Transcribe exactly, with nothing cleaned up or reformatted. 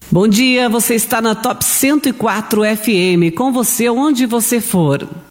Bom dia, você está na Top cento e quatro F M, com você onde você for.